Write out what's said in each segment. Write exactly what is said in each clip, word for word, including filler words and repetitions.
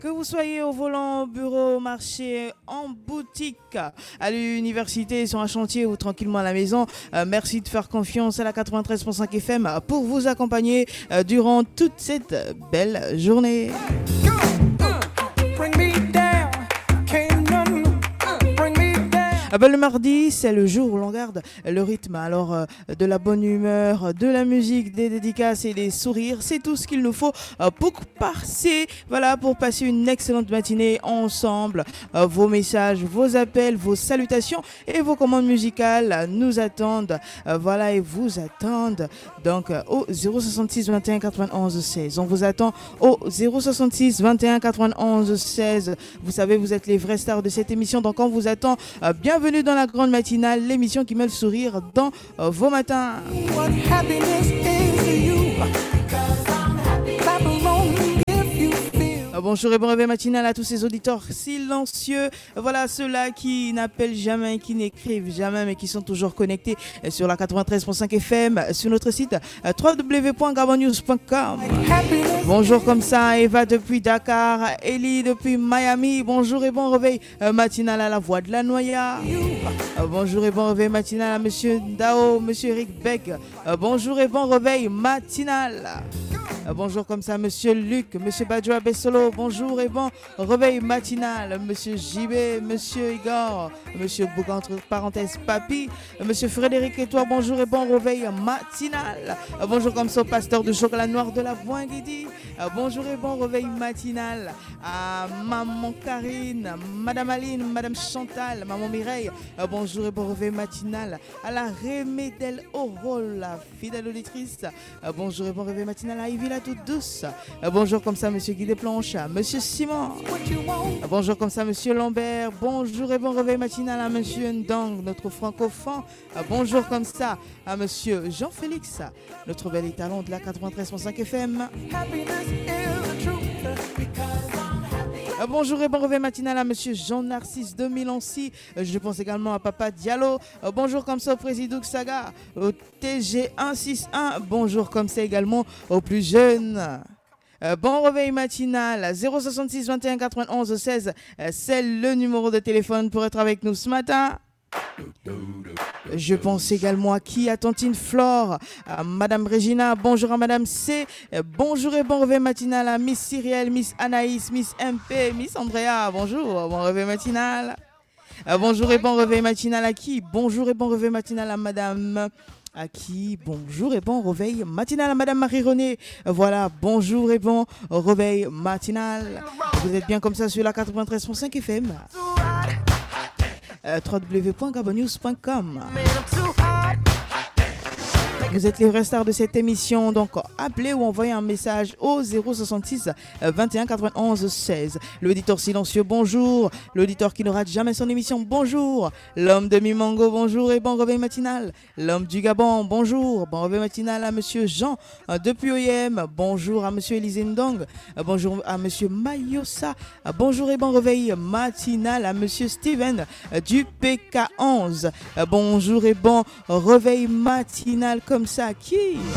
Que vous soyez au volant, au bureau, au marché, en boutique, à l'université, sur un chantier ou tranquillement à la maison, euh, merci de faire confiance à la quatre-vingt-treize virgule cinq F M pour vous accompagner euh, durant toute cette belle journée. Ah ben, le mardi, c'est le jour où l'on garde le rythme. Alors, euh, de la bonne humeur, de la musique, des dédicaces et des sourires, c'est tout ce qu'il nous faut euh, pour passer, voilà, pour passer une excellente matinée ensemble. Euh, vos messages, vos appels, vos salutations et vos commandes musicales nous attendent, euh, voilà, et vous attendent. Donc, euh, au zéro soixante-six vingt et un quatre-vingt-onze seize. On vous attend au zéro soixante-six vingt et un quatre-vingt-onze seize. Vous savez, vous êtes les vrais stars de cette émission, donc on vous attend. Euh, bien Bienvenue dans la grande matinale, l'émission qui met le sourire dans euh, vos matins. Bonjour et bon réveil matinal à tous ces auditeurs silencieux. Voilà ceux-là qui n'appellent jamais, qui n'écrivent jamais, mais qui sont toujours connectés sur la quatre-vingt-treize virgule cinq F M, sur notre site w w w point gabon news point com. Bonjour comme ça, Eva depuis Dakar, Ellie depuis Miami. Bonjour et bon réveil matinal à la voix de la Noya. Bonjour et bon réveil matinal à Monsieur Dao, Monsieur Eric Beck. Bonjour et bon réveil matinal. Bonjour comme ça, Monsieur Luc, Monsieur Badjoa Bessolo. Bonjour et bon réveil matinal, Monsieur J B, Monsieur Igor, Monsieur Bouk entre parenthèses Papy, Monsieur Frédéric et toi. Bonjour et bon réveil matinal. Bonjour comme ça, pasteur de chocolat noir de la Boinguidi. Bonjour et bon réveil matinal à Maman Karine, Madame Aline, Madame Chantal, Maman Mireille. Bonjour et bon réveil matinal à la Rémédel Aurore, la fidèle auditrice. Bonjour et bon réveil matinal à Yves la toute douce. Bonjour comme ça, Monsieur Guy Desplanches, Monsieur Simon. Bonjour comme ça, Monsieur Lambert. Bonjour et bon réveil matinal à Monsieur Ndang, notre francophone. Bonjour comme ça à Monsieur Jean-Félix, notre bel étalon de la quatre-vingt-treize virgule cinq F M. Bonjour et bon réveil matinal à Monsieur Jean-Narcisse de Milancy. Je pense également à Papa Diallo. Bonjour comme ça au Président Saga, au T G cent soixante et un. Bonjour comme ça également aux plus jeunes. Bon réveil matinal, zéro soixante-six vingt et un quatre-vingt-onze seize, c'est le numéro de téléphone pour être avec nous ce matin. Je pense également à qui? À Tantine Flore, à Madame Regina, bonjour à Madame C, bonjour et bon réveil matinal à Miss Cyrielle, Miss Anaïs, Miss M P, Miss Andrea, bonjour, bon réveil matinal. Bonjour et bon réveil matinal à qui? Bonjour et bon réveil matinal à Madame... À qui? Bonjour et bon réveil matinal à Madame Marie-Renée. Voilà, bonjour et bon réveil matinal. Vous êtes bien comme ça sur la quatre-vingt-treize virgule cinq F M. Euh, w w w point gabon news point com. Vous êtes les vrais stars de cette émission, donc appelez ou envoyez un message au zéro soixante-six vingt et un quatre-vingt-onze seize. L'auditeur silencieux, bonjour. L'auditeur qui ne rate jamais son émission, bonjour. L'homme de Mimango, bonjour et bon réveil matinal. L'homme du Gabon, bonjour. Bon réveil matinal à Monsieur Jean depuis O I M. Bonjour à Monsieur Élisée Ndong. Bonjour à Monsieur Mayossa. Bonjour et bon réveil matinal à Monsieur Steven du P K onze. Bonjour et bon réveil matinal comme ça qui?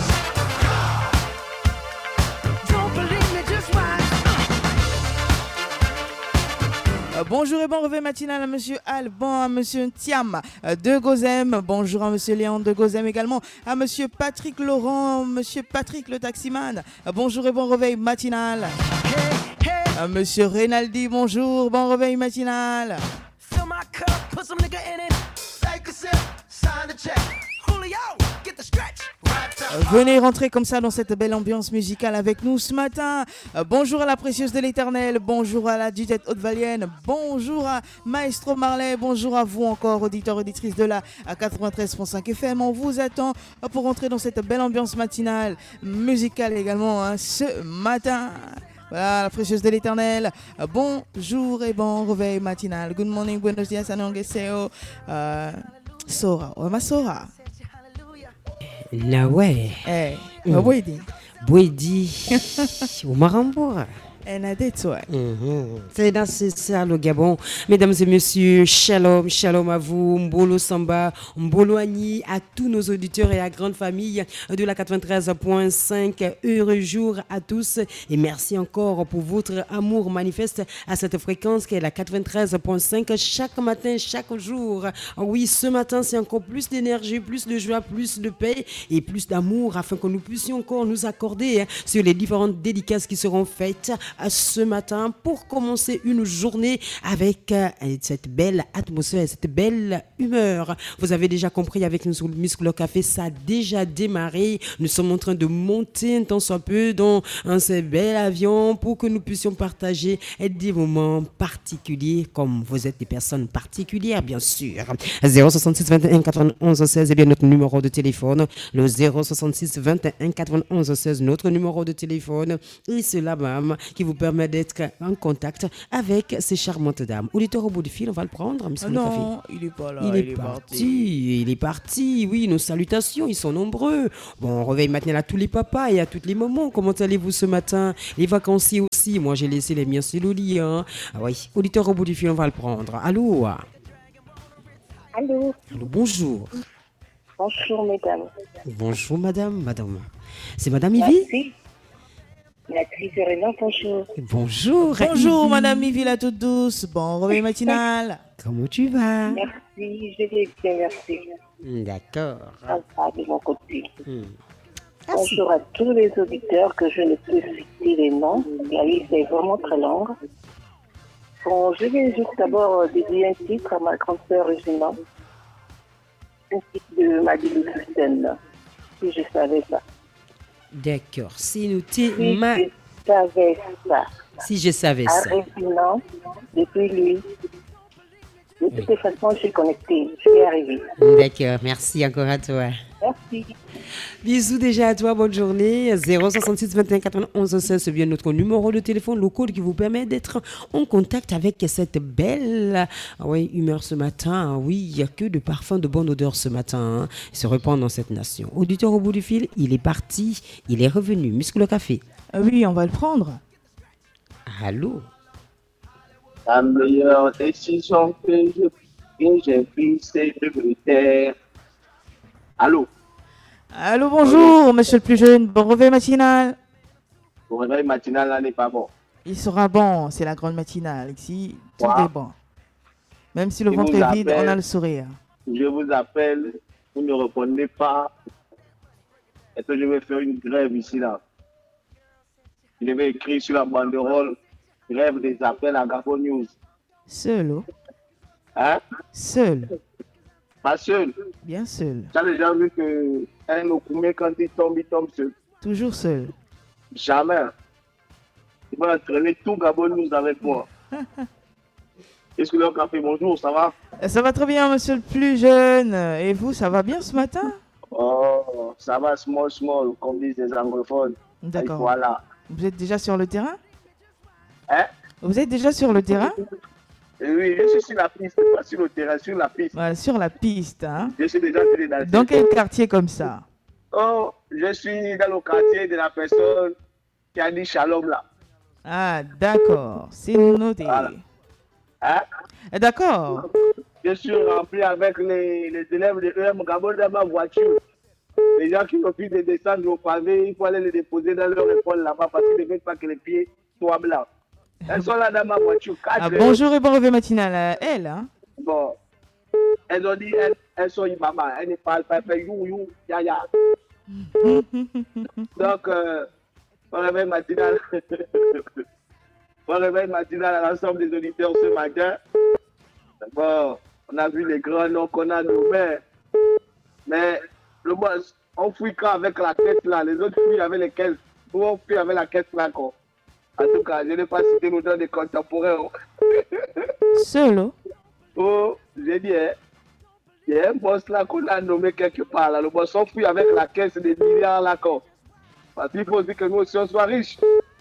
Bonjour et bon réveil matinal à Monsieur Alban, à Monsieur Thiam de Gozem. Bonjour à Monsieur Léon de Gozem également, à Monsieur Patrick Laurent, Monsieur Patrick le taximan. Bonjour et bon réveil matinal. À Monsieur Reynaldi, bonjour, bon réveil matinal. Venez rentrer comme ça dans cette belle ambiance musicale avec nous ce matin. Bonjour à la précieuse de l'éternel, bonjour à la Dudette Haute-Valienne, bonjour à Maestro Marley, bonjour à vous encore auditeurs, auditrices de la quatre-vingt-treize virgule cinq F M. On vous attend pour rentrer dans cette belle ambiance matinale, musicale également hein, ce matin. Voilà, la précieuse de l'éternel. Bonjour et bon réveil matinal. Good morning, buenos dias, annyeonghaseyo. Euh, Sora, oh ma Sora. Na ouais. Eh, mm. Bwedi. Bwedi. Au Marambour. And I did so. Mhm. C'est dans c'est ça le Gabon. Mesdames et messieurs, shalom, shalom à vous, Mbolo Samba, Mbolo Agni, à tous nos auditeurs et à grande famille de la quatre-vingt-treize point cinq. Heureux jour à tous et merci encore pour votre amour manifeste à cette fréquence qui est la quatre-vingt-treize point cinq chaque matin, chaque jour. Oui, ce matin, c'est encore plus d'énergie, plus de joie, plus de paix et plus d'amour afin que nous puissions encore nous accorder hein, sur les différentes dédicaces qui seront faites ce matin pour commencer une journée avec euh, cette belle atmosphère, cette belle humeur. Vous avez déjà compris avec nous sur le Muscle Café, ça a déjà démarré. Nous sommes en train de monter un temps soit peu dans un ce bel avion pour que nous puissions partager des moments particuliers comme vous êtes des personnes particulières bien sûr. zéro soixante-six vingt et un quatre-vingt-onze seize est bien notre numéro de téléphone. Le zéro soixante-six vingt et un quatre-vingt-onze seize notre numéro de téléphone et cela même qui vous permet d'être en contact avec ces charmantes dames. Auditeur au bout du fil, on va le prendre, monsieur Ah le café. non, il est pas là. Il est, il est parti. parti, il est parti, oui, nos salutations, ils sont nombreux. Bon, on réveille maintenant à tous les papas et à toutes les mamans. Comment allez-vous ce matin? Les vacanciers aussi, moi j'ai laissé les miens sur le lit. Hein. Ah oui, auditeur au bout du fil, on va le prendre. Allô? Allô? Allô, bonjour. Bonjour, mesdames. Bonjour, madame, madame. C'est madame Ivy? L'actrice Renan, bonjour. Bonjour. Bonjour, madame Ivy, la toute douce. Bon réveil matinal. Comment tu vas? Merci, je vais bien, merci. D'accord. Ça va de mon côté. Hmm. Bonjour à tous les auditeurs que je ne peux citer les noms. La liste est vraiment très longue. Bon, je vais juste d'abord dédier un titre à ma grande sœur Regina. Un titre de Madeleine Houston, si je savais ça. D'accord, c'est noté. Si Ma... je savais ça. Si je savais ça. À Regina, depuis lui. De toutes les façons, je suis connectée. Je vais arriver. D'accord, merci encore à toi. Merci. Bisous déjà à toi, bonne journée. zéro soixante-six vingt et un quatre-vingt-onze seize, c'est bien notre numéro de téléphone, le code qui vous permet d'être en contact avec cette belle ah oui, humeur ce matin. Oui, il n'y a que de parfums de bonne odeur ce matin. Hein. Il se répand dans cette nation. Auditeur au bout du fil, il est parti, il est revenu. Muscle Café. Ah oui, on va le prendre. Allô? La meilleure décision que je- que j'ai prise, c'est de me taire. Allô? Allô, bonjour, monsieur le plus jeune. Bon réveil matinal. Mon réveil matinal là n'est pas bon. Il sera bon, c'est la grande matinale. Ici, tout Wow. est bon. Même si le Je ventre vous est vide, appelle. on a le sourire. Je vous appelle, vous ne répondez pas. Est-ce que je vais faire une grève ici là? Je vais écrire sur la banderole grève des appels à Gabon News. Seul, oh. Hein? Seul, Pas seul. bien seul. Tu as déjà vu que un Okume, quand il tombe, il tombe seul. Toujours seul. Jamais. Il va entraîner tout Gabon News avec moi. Est-ce que le café, bonjour, ça va? Ça va très bien, monsieur le plus jeune. Et vous, ça va bien ce matin? Oh, ça va small, small, comme disent les anglophones. Et D'accord. voilà. Vous êtes déjà sur le terrain? Hein? Vous êtes déjà sur le terrain? Et oui, je suis sur la piste, pas sur le terrain, sur la piste. Voilà, sur la piste. Hein? Je suis déjà sur les danser. Dans quel quartier comme ça? Oh, je suis dans le quartier de la personne qui a dit shalom là. Ah, d'accord. C'est noté. Voilà. Hein? D'accord. Je suis rempli avec les, les élèves de E M Gabon dans ma voiture. Les gens qui refusent de descendre au pavé, il faut aller les déposer dans leur école là-bas parce qu'ils ne veulent pas que les pieds soient blancs. Elles sont là dans ma voiture. Quatre Ah, élèves. bonjour et bon réveil matinal à elle. Hein? Bon, elles ont dit, elles, elles sont imama, elles ne parlent pas, elles font you, you, ya, ya. Donc, euh, bon réveil matinal, bon réveil matinal à l'ensemble des auditeurs ce matin. Bon, on a vu les grands noms qu'on a nommés, mais le boss, on fouille quand avec la caisse là, les autres fouillent avec les caisses, nous on fouille avec la caisse là, quoi. En tout cas, je n'ai pas cité le nom des contemporains. Seul, oh. Oh, j'ai dit, hein, il y a un boss là qu'on a nommé quelque part là. Le boss, on fouille avec la caisse des milliards là, quoi. Parce qu'il faut aussi que nous aussi on soit riches.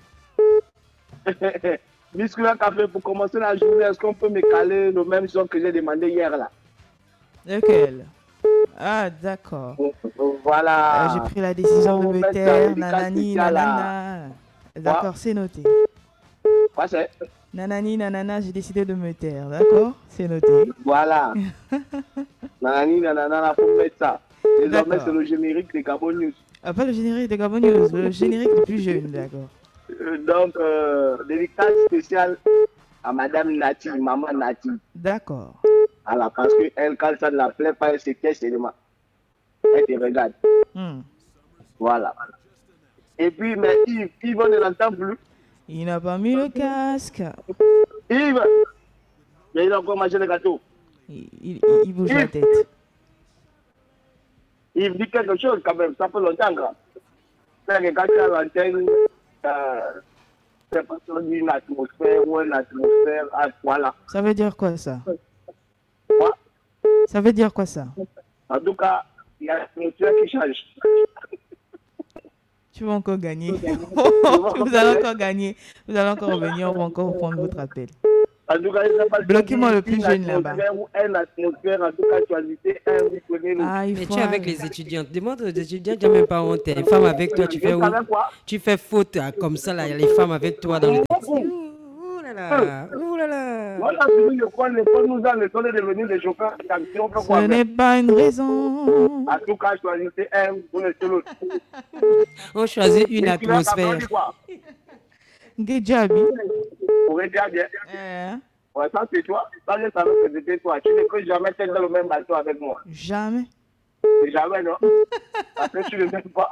Muscle Café, pour commencer la journée, est-ce qu'on peut me caler le même son que j'ai demandé hier là? Lequel? Ah, d'accord. Oh, oh, voilà. Euh, J'ai pris la décision de On me met taire, ça, nanani, dédicace, là. nanana. D'accord, c'est noté. Quoi c'est? Nanani, nanana, j'ai décidé de me taire, d'accord? C'est noté. Voilà. Nanani, nanana, faut mettre ça. Désormais, c'est D'accord. le générique des Gabon News. Ah, pas le générique de Gabon News, le générique des plus jeunes, d'accord. Euh, donc, euh, dédicace spéciale à Madame Nati, Maman Nati. D'accord. Voilà, parce qu'elle, quand ça ne la plaît pas, elle se cache seulement. Elle te regarde. Hmm. Voilà. Et puis, mais Yves, Yves, on ne l'entend plus. Il n'a pas mis le casque. Yves, mais il a encore mangé le gâteau. Il, il- il bouge la tête. Yves dit quelque chose quand même, ça fait longtemps. Quoi. C'est que quand tu as l'antenne, euh, c'est pas sur une atmosphère ou une atmosphère à voilà. Ça veut dire quoi ça? Quoi? Ça veut dire quoi ça? En tout cas, il y a l'atmosphère qui change. Tu vas encore gagner. Vous allez encore gagner. Vous allez encore revenir. On va encore prendre votre appel. En tout cas, je sais pas si Bloquez-moi le plus une jeune là-bas. atmosphère ou une atmosphère, en tout cas, choisissez un, vous prenez l'autre. Ah, il Mais faut tu es avec arrêter. les étudiantes. Demande aux étudiants, tu n'as même pas honte. Les femmes avec toi, tu fais, Et ça va quoi? tu fais faute hein, comme ça, là. Il y a les femmes avec toi dans le taxi. Ouh là là, ouh là là. Moi, j'ai fini de prendre l'école, nous avons le temps de devenir des chauffeurs de taxi, on peut Ce quoi n'est faire? pas une raison. En tout cas, choisissez un, vous laissez l'autre. On choisit une Et tu vas atmosphère. t'attendre quoi? Gejabi. Pour aider à bien. Euh, Ouais, ça c'est toi. Ça, je savais que c'était toi. Tu ne peux jamais être dans le même bateau avec moi. jamais. Et jamais, non? Parce que tu ne m'aimes pas.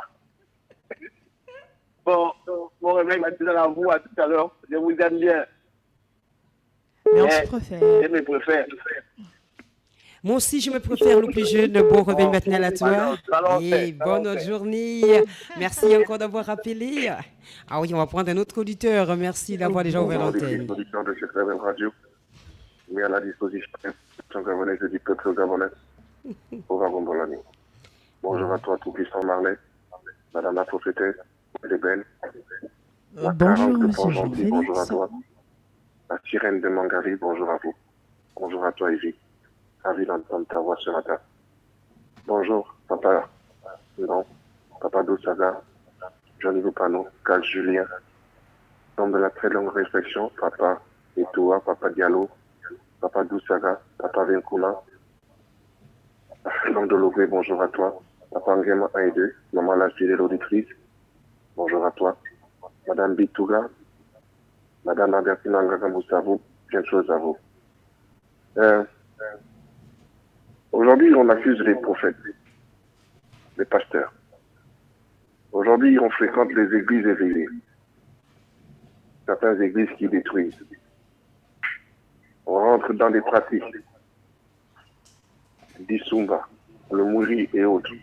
Bon, mon réveil matinal à vous, à tout à l'heure. Je vous aime bien. Mais on Eh, se préfère. Je me préfère. Moi aussi, je me préfère le plus jeune. Bon réveil matinal à toi. Alors, alors, Et c'est, bonne alors, c'est. journée. Merci encore d'avoir appelé. Ah oui, on va prendre un autre auditeur. Merci d'avoir déjà ouvert Bonjour, l'antenne. les auditeurs de cette même radio, mis à la disposition de gabonaise et du peuple gabonais au wagon Bolani. Bonjour à toi, tout-puissant Marley, Madame la prophétesse, elle est belle. Euh, La bonjour, Carence de monsieur Port-Gentil, bonjour à Jean-Félix. toi. La sirène de Mangari, bonjour à vous. Bonjour à toi, Evie. Ravi d'entendre ta voix ce matin. Bonjour, papa. Non, papa Doussaga, Johnny Lupano, Cal Julien. Dans de la très longue réflexion, papa Etoua, papa Diallo, papa Doussaga, papa Vincula. Dans de l'Obé, bonjour à toi. Papa Nguema un et deux, maman la fidèle auditrice, bonjour à toi. Madame Bitouga, Madame Albertine Angagamoussavou, plein de choses à vous. Euh, Aujourd'hui, on accuse les prophètes, les pasteurs. Aujourd'hui, on fréquente les églises éveillées. Certaines églises qui détruisent. On rentre dans des pratiques, d'Issumba, le Mouri et autres.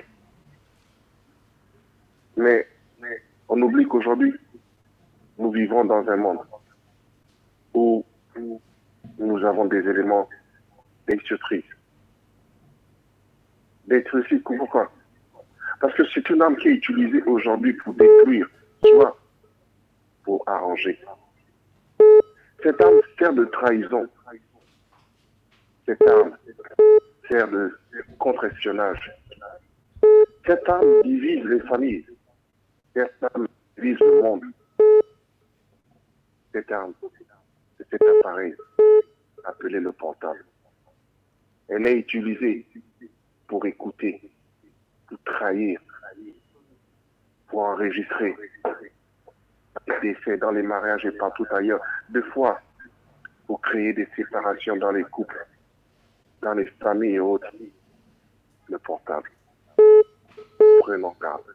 Mais on oublie qu'aujourd'hui, nous vivons dans un monde où nous avons des éléments destructrices. Destructrices, pourquoi? Parce que c'est une arme qui est utilisée aujourd'hui pour détruire, soit pour arranger. Cette arme sert de trahison. Cette arme sert de contre-espionnage. Cette arme divise les familles. Cette arme divise le monde. Cette arme, c'est cet appareil appelé le portable. Elle est utilisée pour écouter, pour trahir, pour enregistrer des faits dans les mariages et partout ailleurs. Deux fois, pour créer des séparations dans les couples, dans les familles et autres. Le portable. Prenons garde.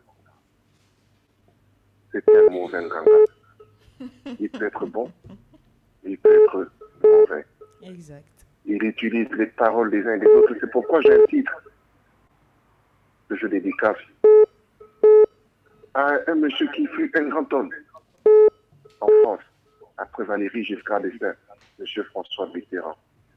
C'est un mauvais ganga. Il peut être bon, il peut être mauvais. Exact. Il utilise les paroles des uns et des autres. C'est pourquoi j'ai un titre que je dédicace à un monsieur qui fut un grand homme en France, après Valéry Giscard d'Estaing, monsieur François Mitterrand,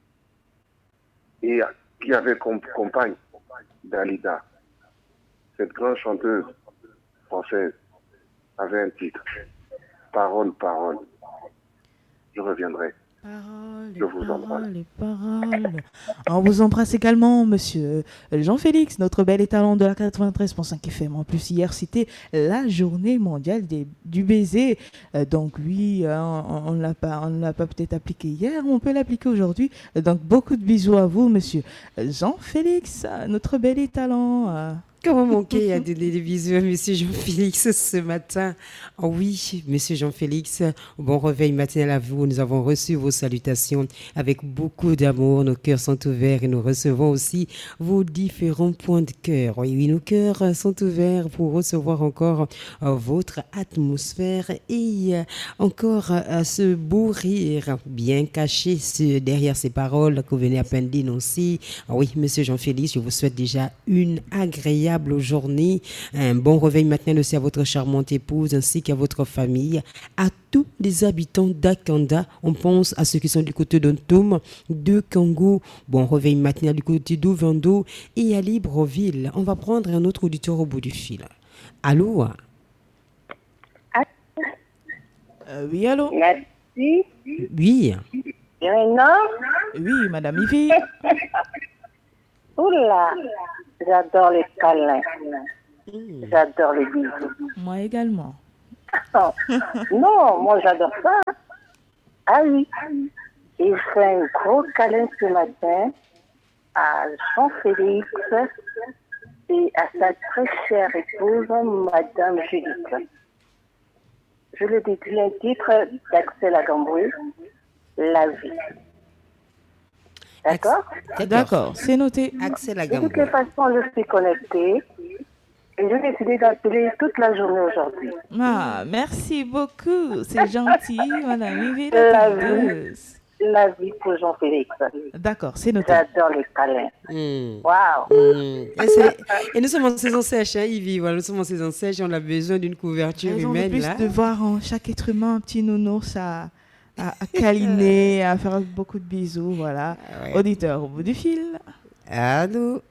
et qui avait comme compagne Dalida. Cette grande chanteuse française avait un titre, Parole, parole. Je reviendrai. Paroles, Je vous embrasse. paroles, et paroles. On vous embrasse également, monsieur Jean-Félix, notre bel étalon de la quatre-vingt-treize virgule cinq F M. En plus, hier, c'était la journée mondiale des- du baiser. Euh, donc, lui, euh, on ne l'a pas, on ne l'a pas peut-être appliqué hier, on peut l'appliquer aujourd'hui. Euh, Donc, beaucoup de bisous à vous, monsieur Jean-Félix, euh, notre bel étalon. euh. Comment manquer à donner des bisous à Monsieur Jean-Félix ce matin? Oh oui, Monsieur Jean-Félix, bon réveil matinal à vous. Nous avons reçu vos salutations avec beaucoup d'amour. Nos cœurs sont ouverts et nous recevons aussi vos différents points de cœur. Oui, oui, nos cœurs sont ouverts pour recevoir encore euh, votre atmosphère et euh, encore euh, ce beau rire bien caché ce- derrière ces paroles que vous venez à peine d'énoncer. Ah oui, Monsieur Jean-Félix, je vous souhaite déjà une agréable journée, un bon réveil matin aussi à votre charmante épouse ainsi qu'à votre famille, à tous les habitants d'Akanda. On pense à ceux qui sont du côté d'Ontom, de Kango. Bon réveil matin du côté d'Ovando et à Libreville. On va prendre un autre auditeur au bout du fil. Allô? Euh, oui, allô? Merci. Oui. Irina. Oui, madame Ivy. Oula, j'adore les câlins. J'adore les bisous. Moi également. Oh, non, moi j'adore ça. Ah oui. Il fait un gros câlin ce matin à Jean-Félix et à sa très chère épouse, Madame Judith. Je le dédie un titre d'Axel Agamboué, La vie. D'accord? D'accord, c'est noté. Axel De toutes Agamboué. les façons, je suis connectée et j'ai décidé d'appeler toute la journée aujourd'hui. Ah, merci beaucoup. C'est gentil, madame Ivy. La la vie. douce. La vie pour Jean-Félix. D'accord, c'est noté. J'adore les câlins. Hmm. Waouh! Hmm. Et, c'est- et nous sommes en saison sèche, hein, Ivy. Voilà, nous sommes en saison sèche et on a besoin d'une couverture Raison de humaine. plus Là. de voir en chaque être humain un petit nounours à, à, à câliner, à faire beaucoup de bisous. Voilà. Ouais. Auditeur au bout du fil. Allô?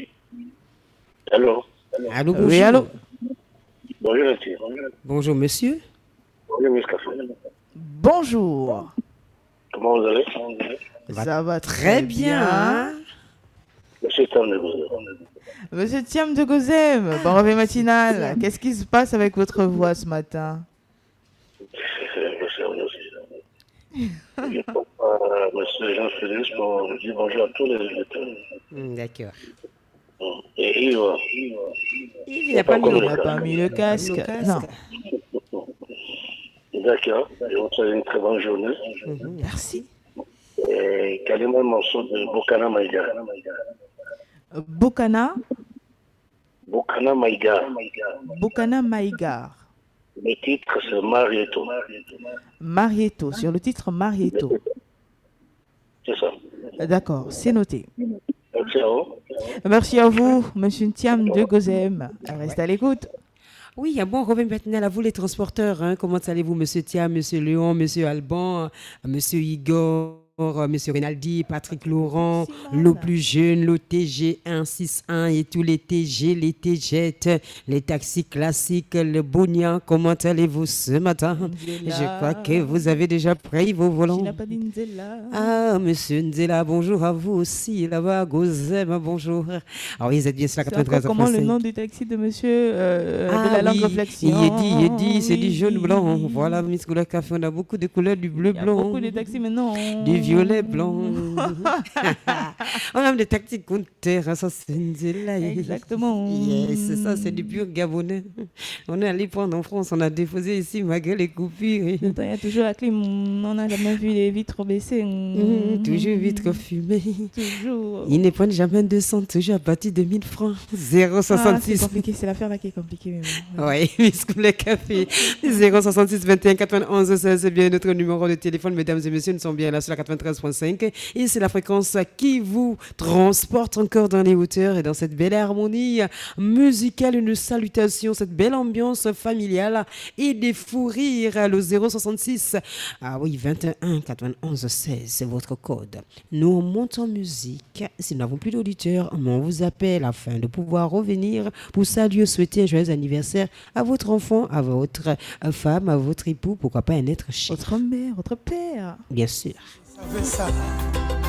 Allô. Allô, bonjour. Oui, allô? Bonjour, monsieur. Bonjour, monsieur. Bonjour, Miss Café. Bonjour. Comment vous allez? Ça va Très bien. hein? Monsieur Tam de Gauze. Monsieur Thiam de Gozem, bon réveil matinal. Qu'est-ce qui se passe avec votre voix ce matin? Monsieur aussi. Je pense à monsieur Jean-Félix pour vous dire bonjour à tous les auditeurs. Hmm, D'accord. Et Yves, Il n'a pas mis Il le n'a pas mis le casque. le casque. Non. d'accord. Je vous souhaite une très bonne journée. Merci. Et quel-moi un morceau de Bokana Maïga. Euh, Bokana, Bokana Maïga. Bokana Maïgar. Le titre, c'est Marieto. Marieto, sur le titre Marieto. C'est ça. Euh, D'accord, c'est noté. Merci à vous. Merci à vous, monsieur Thiam de Gozem. Restez à l'écoute. Oui, un bon réveil matinal à vous les transporteurs. hein. Comment allez-vous, monsieur Thia, monsieur Léon, monsieur Alban, monsieur Igor, monsieur Rinaldi, Patrick Laurent, Simone. l'eau plus jeune, l'O T G cent soixante et un et tous les T G, les T-Jet, les taxis classiques, le Bonia. Comment allez-vous ce matin? Nzela. Je crois que vous avez déjà pris vos Je volants. n'ai pas dit Nzela. Ah, monsieur Nzela, bonjour à vous aussi, là-bas, Gozem, bonjour. Ah oui, vous êtes bien sur la C'est encore quatre-vingt-treize comment le point cinq. nom du taxi de monsieur euh, Ah de la langue oui, réflexion? il est dit, il est dit, c'est du Oui. jaune blanc. Voilà, Miss Couleur Café, on a beaucoup de couleurs, du bleu Il y a blanc, beaucoup de taxis maintenant. du violet blanc. On a des tactiques contraires, ça c'est une zéla. Exactement. Yes, c'est ça, c'est du pur gabonais. On est allé prendre en France, on a déposé ici malgré les coupures. Attends, il y a toujours la clim. On n'a jamais vu les vitres baisser. Mmh, toujours vitre fumée. Toujours. Ils ne prennent jamais deux cents, toujours à partir de mille francs. zéro Ah, c'est soixante-six. compliqué, c'est l'affaire là qui est compliquée. mais bon. Oui, Miss Couleur Café. zéro soixante-six vingt et un quatre-vingt-onze seize, c'est bien notre numéro de téléphone. Mesdames et messieurs, nous sommes bien là sur la quatre-vingt-treize point cinq. Et c'est la fréquence qui vous transporte encore dans les hauteurs et dans cette belle harmonie musicale. Une salutation, cette belle ambiance familiale et des fous rires. Le zéro soixante-six, ah oui, vingt et un quatre-vingt-onze seize, c'est votre code. Nous, on monte en musique. Si nous n'avons plus d'auditeurs, on vous appelle afin de pouvoir revenir pour saluer, souhaiter un joyeux anniversaire à votre enfant, à votre femme, à votre époux, pourquoi pas un être cher. Votre mère, votre père. Bien sûr. savez ça.